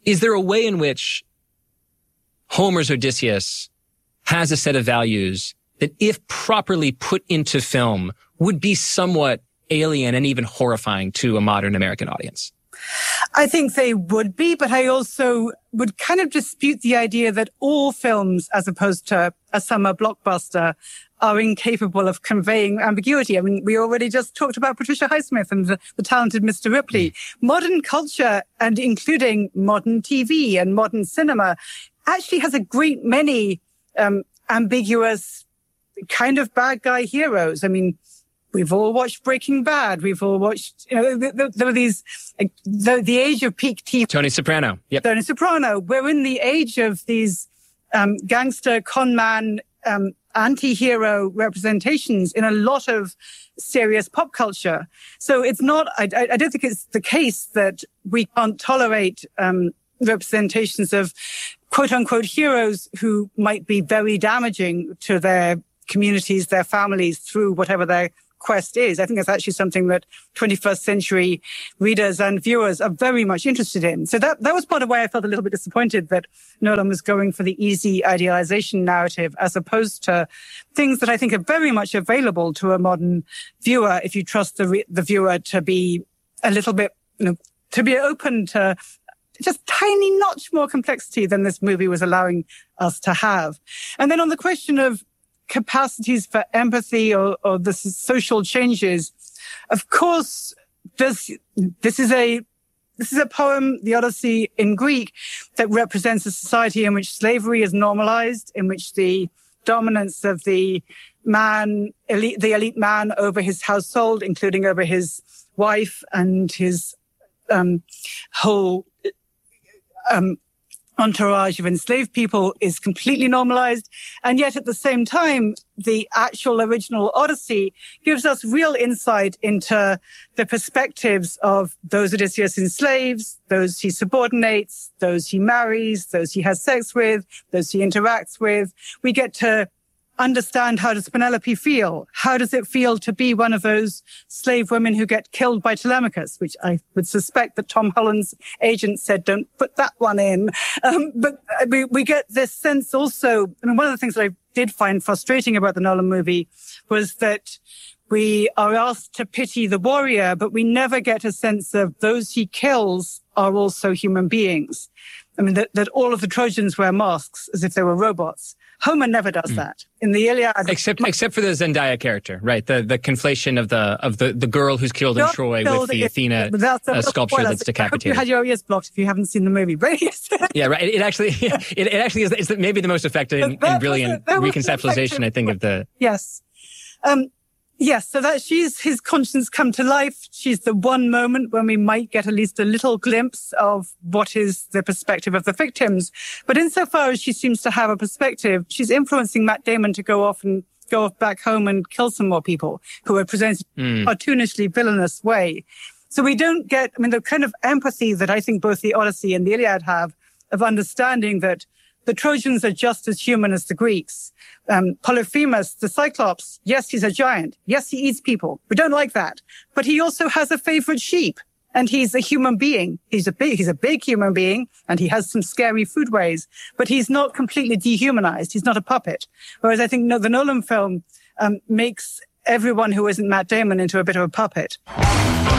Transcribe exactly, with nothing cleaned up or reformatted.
is there a way in which Homer's Odysseus has a set of values that, if properly put into film, would be somewhat alien and even horrifying to a modern American audience? I think they would be, but I also would kind of dispute the idea that all films, as opposed to a summer blockbuster, are incapable of conveying ambiguity. I mean, we already just talked about Patricia Highsmith and the, the talented Mister Ripley. Modern culture, and including modern T V and modern cinema, actually has a great many um, ambiguous kind of bad guy heroes. I mean, we've all watched Breaking Bad. We've all watched, you know, there, there were these, like, the, the age of peak T V. Tony Soprano. Yep. Tony Soprano. We're in the age of these um, gangster, con man, um, anti-hero representations in a lot of serious pop culture. So it's not, I, I don't think it's the case that we can't tolerate um, representations of quote unquote heroes who might be very damaging to their communities, their families, through whatever their quest is. I think that's actually something that twenty-first century readers and viewers are very much interested in. So that, that was part of why I felt a little bit disappointed that Nolan was going for the easy idealization narrative, as opposed to things that I think are very much available to a modern viewer if you trust the, re- the viewer to be a little bit, you know, to be open to just tiny notch more complexity than this movie was allowing us to have. And then on the question of capacities for empathy or, or the social changes, of course, this, this is a, this is a poem, the Odyssey in Greek, that represents a society in which slavery is normalized, in which the dominance of the man, elite, the elite man over his household, including over his wife and his, um, whole, um, entourage of enslaved people, is completely normalized. And yet at the same time, the actual original Odyssey gives us real insight into the perspectives of those Odysseus enslaves, those he subordinates, those he marries, those he has sex with, those he interacts with. We get to understand, how does Penelope feel? How does it feel to be one of those slave women who get killed by Telemachus, which I would suspect that Tom Holland's agent said, don't put that one in. Um, but we, we get this sense also, I mean, one of the things that I did find frustrating about the Nolan movie was that we are asked to pity the warrior, but we never get a sense of those he kills are also human beings. I mean, that, that all of the Trojans wear masks as if they were robots. Homer never does that. In the Iliad, except except for the Zendaya character, right? The the conflation of the of the, the girl who's killed in Troy with the Athena uh, sculpture that's decapitated. I hope you had your ears blocked if you haven't seen the movie. But yeah, right. It, it actually it, it actually is it's maybe the most effective and, and brilliant reconceptualization, I think, of the yes. Um, Yes, so that she's his conscience come to life. She's the one moment when we might get at least a little glimpse of what is the perspective of the victims. But insofar as she seems to have a perspective, she's influencing Matt Damon to go off and go off back home and kill some more people who are presented mm. in a cartoonishly villainous way. So we don't get, I mean, the kind of empathy that I think both the Odyssey and the Iliad have of understanding that the Trojans are just as human as the Greeks. Um, Polyphemus, the Cyclops, yes, he's a giant. Yes, he eats people. We don't like that. But he also has a favorite sheep. And he's a human being. He's a big, he's a big human being, and he has some scary foodways. But he's not completely dehumanized. He's not a puppet. Whereas I think no, the Nolan film um, makes everyone who isn't Matt Damon into a bit of a puppet.